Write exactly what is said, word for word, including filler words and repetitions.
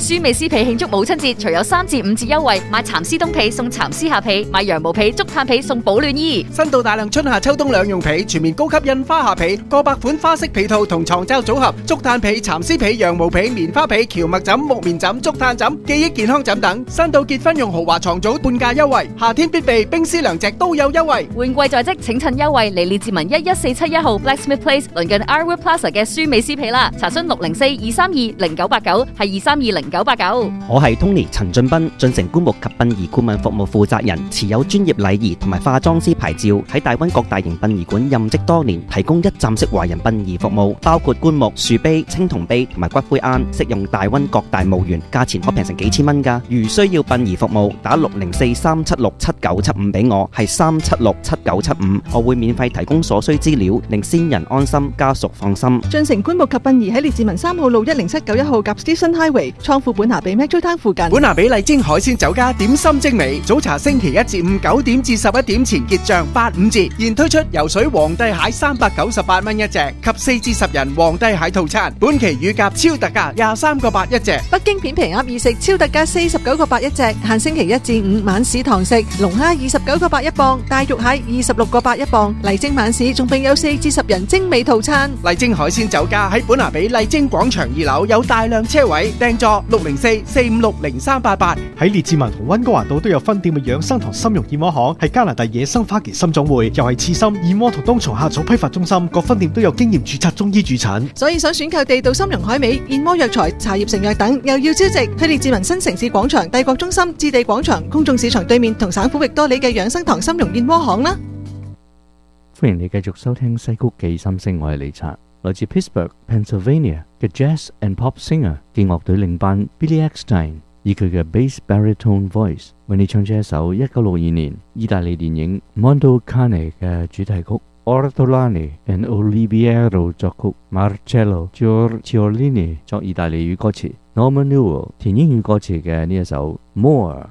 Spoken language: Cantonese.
舒美斯皮慶祝母親節，除有三至五折優惠，買蠶絲冬被送蠶絲下被，買羊毛被、竹炭被送保暖衣。 新到大量春夏秋冬兩用被，全面高級印花下被，過百款花式被套同床罩組合，竹炭被、蠶絲被、羊毛被、棉花被、蕎麥枕、木棉枕、竹炭枕、記憶健康枕等。新到結婚用豪華床組半價優惠，夏天必備冰絲涼席都有優惠。 換季在即，請趁優惠嚟列治文一一四七一號 Blacksmith Place 鄰近 Arwood Plaza 嘅舒美斯被啦。查詢六零四二三二零九八九，係二三二零九八九。 我係 Tony 陳俊斌，進城棺木及殯儀顧問服務負責人，持有專業禮儀同埋化妝師牌照，喺大溫各大型殯儀館任職多年，提供一站式華人殯儀服務，包括棺木、樹碑、青銅碑同埋骨灰龕，適用大溫各大墓園，價錢可平成幾千蚊㗎。如需要殯儀服務，打六零四三七六七九七五俾我，係三七六七九七五，我會免費提供所需資料，令先人安心，家屬放心。 進城棺木及殯儀喺列治文三號路一零七九一號夾 Station Highway，倉庫本拿比 Metro Town 附近。 本拿比麗晶海鮮酒家點心精美，早茶星期一至五九點至十一點前結賬八五折，現推出游水皇帝蟹三百九十八蚊一隻，及四至十人皇帝蟹套餐，本期乳鴿超特價廿三個八一隻。 北京片皮鴨二食超特價四十九個八一隻，限星期一至五晚市堂食。龍蝦二十九個八一磅，大肉蟹二十六個八一磅。麗晶晚市仲並有四至十人精美套餐。 麗晶海鮮酒家喺本拿比麗晶廣場二樓有大量車位，訂座六零四四五六零三八八。 喺列治文同溫哥華道都有分店嘅養生堂參茸燕窩行，係加拿大野生花旗參總會，又係刺參、燕窩同冬蟲夏草批發中心，各分店都有經驗註冊中醫駐診。 所以想選購地道參茸海味、燕窩藥材、茶葉成藥等，又要招值去列治文新城市廣場、帝國中心、置地廣場、公眾市場對面同省府域多里嘅養生堂參茸燕窩行啦。 歡迎你繼續收聽西谷記心聲，我係李察，來自 Pittsburgh、Pennsylvania 嘅 Jazz and Pop Singer 嘅樂隊領班 Billy Eckstine， 以佢嘅 Bass Baritone Voice 為你唱出一首一九六二年意大利電影 Mondo Cane 嘅主題曲 Ortolani and Oliviero 作曲 Marcello Giorgiolini 作意大利語歌詞 Norman Newell 填英語歌詞嘅呢一首 More。